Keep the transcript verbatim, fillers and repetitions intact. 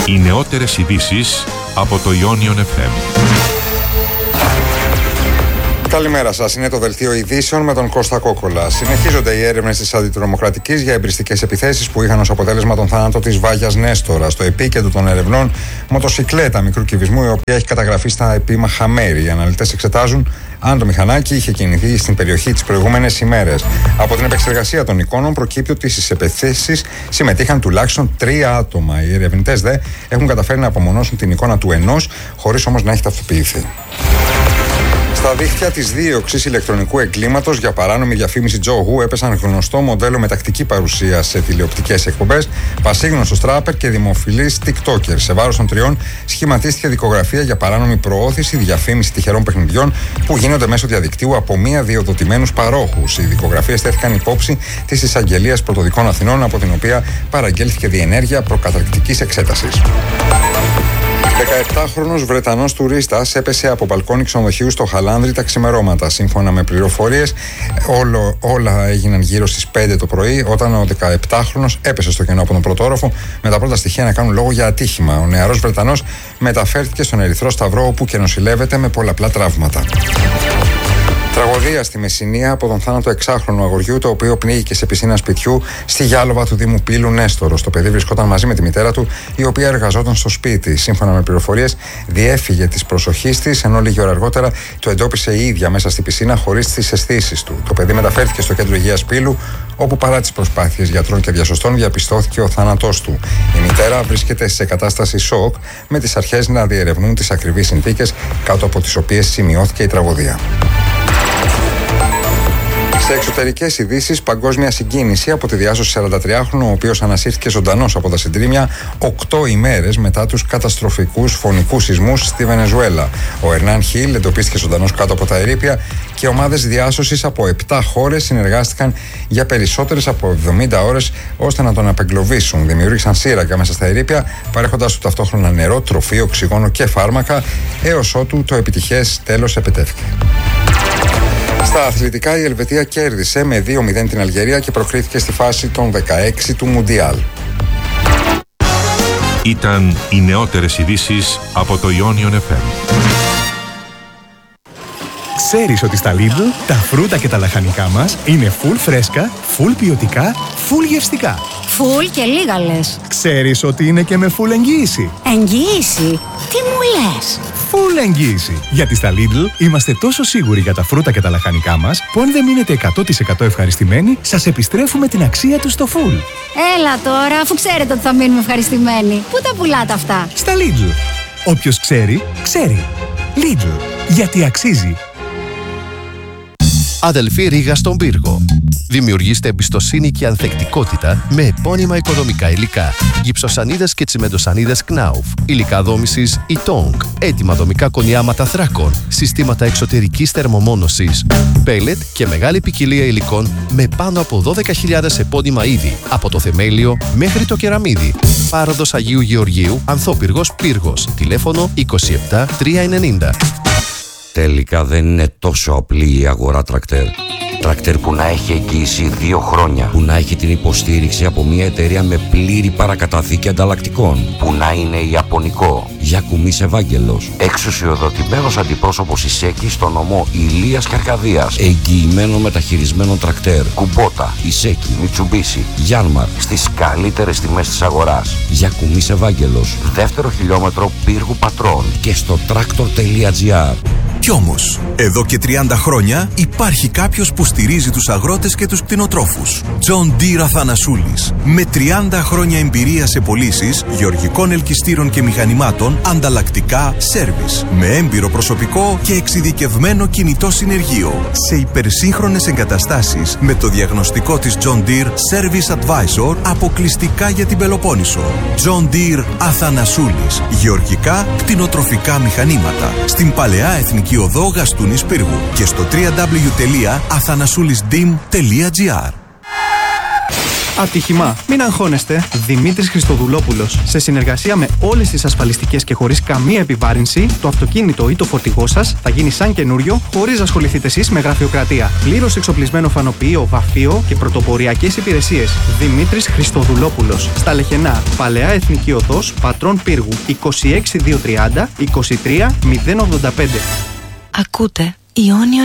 Οι νεότερες ειδήσεις από το Ionion εφ εμ. Καλημέρα σας. Είναι το δελτίο ειδήσεων με τον Κώστα Κόκολα. Συνεχίζονται οι έρευνες της αντιτρομοκρατικής για εμπριστικές επιθέσεις που είχαν ως αποτέλεσμα τον θάνατο της Βάγιας Νέστορα. Στο επίκεντρο των ερευνών, μοτοσικλέτα μικρού κυβισμού, η οποία έχει καταγραφεί στα επίμαχα μέρη. Οι αναλυτές εξετάζουν αν το μηχανάκι είχε κινηθεί στην περιοχή τις προηγούμενες ημέρες. Από την επεξεργασία των εικόνων προκύπτει ότι στις επιθέσεις συμμετείχαν τουλάχιστον τρία άτομα. Οι ερευνητές δε έχουν καταφέρει να απομονώσουν την εικόνα του ενός, χωρίς όμως να έχει ταυτοποιηθεί. Στα δίχτυα της δίωξης ηλεκτρονικού εγκλήματος για παράνομη διαφήμιση τζόγου έπεσαν γνωστό μοντέλο με τακτική παρουσία σε τηλεοπτικές εκπομπές, πασίγνωστος τράπερ και δημοφιλής TikToker. Σε βάρος των τριών σχηματίστηκε δικογραφία για παράνομη προώθηση, διαφήμιση τυχερών παιχνιδιών που γίνονται μέσω διαδικτύου από μία διοδοτημένους παρόχους. Οι δικογραφίες τέθηκαν υπόψη της Εισαγγελίας Πρωτοδικών Αθηνών, από την οποία παραγγέλθηκε διενέργεια προκαταρκτικής εξέτασης. δεκαεπτάχρονος Βρετανός τουρίστας έπεσε από μπαλκόνι ξενοδοχείου στο Χαλάνδρι τα ξημερώματα. Σύμφωνα με πληροφορίες, όλο, όλα έγιναν γύρω στις πέντε το πρωί, όταν ο δεκαεπτάχρονος έπεσε στο κενό από τον πρώτο όροφο, με τα πρώτα στοιχεία να κάνουν λόγο για ατύχημα. Ο νεαρός Βρετανός μεταφέρθηκε στον Ερυθρό Σταυρό, όπου και νοσηλεύεται με πολλαπλά τραύματα. Τραγωδία στη Μεσσηνία από τον θάνατο εξάχρονου αγοριού, το οποίο πνίγηκε σε πισίνα σπιτιού στη Γιάλοβα του Δήμου Πύλου Νέστορος. Το παιδί βρισκόταν μαζί με τη μητέρα του, η οποία εργαζόταν στο σπίτι. Σύμφωνα με πληροφορίες, διέφυγε της προσοχής της, ενώ λίγη ώρα αργότερα το εντόπισε η ίδια μέσα στη πισίνα χωρίς τις αισθήσεις του. Το παιδί μεταφέρθηκε στο κέντρο υγείας Πύλου, όπου παρά τις προσπάθειες γιατρών και διασωστών διαπιστώθηκε ο θάνατός του. Η μητέρα βρίσκεται σε κατάσταση σοκ, με τις αρχές να διερευνούν τις ακριβείς συνθήκες κάτω από τις οποίες σημειώθηκε η τραγωδία. Σε εξωτερικές ειδήσεις, παγκόσμια συγκίνηση από τη διάσωση σαραντατριάχρονου, ο οποίος ανασύρθηκε ζωντανός από τα συντρίμμια οκτώ ημέρες μετά τους καταστροφικούς φωνικούς σεισμούς στη Βενεζουέλα. Ο Ερνάν Χιλ εντοπίστηκε ζωντανός κάτω από τα ερείπια και ομάδες διάσωσης από επτά χώρες συνεργάστηκαν για περισσότερες από εβδομήντα ώρες ώστε να τον απεγκλωβίσουν. Δημιούργησαν σύραγγα μέσα στα ερείπια, παρέχοντας του ταυτόχρονα νερό, τροφή, οξυγόνο και φάρμακα, έως ότου το επιτυχές τέλος επετεύχθη. Στα αθλητικά, η Ελβετία κέρδισε με δύο μηδέν την Αλγερία και προκρίθηκε στη φάση των δεκαέξι του Μουντιάλ. Ήταν οι νεότερες ειδήσεις από το Ionion εφ εμ. Ξέρεις ότι στα Lidl τα φρούτα και τα λαχανικά μας είναι full φρέσκα, full ποιοτικά, full γευστικά. Full και λίγα λες. Ξέρεις ότι είναι και με full εγγύηση. Εγγύηση? Τι μου λες? Full εγγύηση. Γιατί στα Lidl είμαστε τόσο σίγουροι για τα φρούτα και τα λαχανικά μας, που αν δεν μείνετε εκατό τοις εκατό ευχαριστημένοι, σας επιστρέφουμε την αξία τους στο full. Έλα τώρα, αφού ξέρετε ότι θα μείνουμε ευχαριστημένοι. Πού τα πουλάτε αυτά? Στα Lidl. Όποιος ξέρει, ξέρει. Lidl. Γιατί αξίζει. Αδελφή Ρήγα στον Πύργο. Δημιουργήστε εμπιστοσύνη και ανθεκτικότητα με επώνυμα οικοδομικά υλικά. Γυψοσανίδες και τσιμεντοσανίδες Knauf. Υλικά δόμησης Itong. Έτοιμα δομικά κονιάματα θράκων. Συστήματα εξωτερικής θερμομόνωσης. Πέλετ και μεγάλη ποικιλία υλικών με πάνω από δώδεκα χιλιάδες επώνυμα είδη. Από το θεμέλιο μέχρι το κεραμίδι. Πάροδος Αγίου Γεωργίου, Ανθόπυργος Πύργος. Τηλέφωνο είκοσι επτά τριακόσια ενενήντα. Τελικά δεν είναι τόσο απλή η αγορά τρακτέρ. Τρακτέρ που να έχει εγγύηση δύο χρόνια. Που να έχει την υποστήριξη από μια εταιρεία με πλήρη παρακαταθήκη ανταλλακτικών. Που να είναι ιαπωνικό. Γιακουμής Ευάγγελος. Εξουσιοδοτημένος αντιπρόσωπος Ισέκη στο νομό Ηλίας και Αρκαδίας. Εγγυημένο μεταχειρισμένο τρακτέρ. Κουμπότα, Ισέκη, Μιτσουμπίσι, Γιάνμαρ. Στις καλύτερες τιμές της αγοράς. Γιακουμής Ευάγγελος. Δεύτερο χιλιόμετρο Πύργου Πατρών. Και στο τρακτορ τελεία τζι άρ. Κι όμως, εδώ και τριάντα χρόνια υπάρχει κάποιος που στηρίζει τους αγρότες και τους κτηνοτρόφους. John Deere Αθανασούλης. Με τριάντα χρόνια εμπειρία σε πωλήσεις γεωργικών ελκυστήρων και μηχανημάτων, ανταλλακτικά, σέρβις. Με έμπειρο προσωπικό και εξειδικευμένο κινητό συνεργείο. Σε υπερσύγχρονες εγκαταστάσεις με το διαγνωστικό της John Deere Service Advisor αποκλειστικά για την Πελοπόννησο. John Deere Αθανασούλης. Γεωργικά, κτηνοτροφικά μηχανήματα. Στην Παλαιά Εθνική Οδό Γαστούνης Πύργου και στο double-u double-u double-u τελεία αθανασούλης ντι ι εμ τελεία τζι άρ. Ατύχημα. Μην αγχώνεστε. Δημήτρης Χριστοδουλόπουλος. Σε συνεργασία με όλες τις ασφαλιστικές και χωρίς καμία επιβάρυνση, το αυτοκίνητο ή το φορτηγό σας θα γίνει σαν καινούριο, χωρίς να ασχοληθείτε εσείς με γραφειοκρατία. Πλήρως εξοπλισμένο φανοποιείο, βαφείο και πρωτοποριακές υπηρεσίες. Δημήτρης Χριστοδουλόπουλος. Στα Λεχενά, Παλαιά Εθνική Οδός, Πατρών Πύργου, είκοσι έξι χιλιάδες διακόσια τριάντα είκοσι τρία μηδέν ογδόντα πέντε. Ακούτε Ionian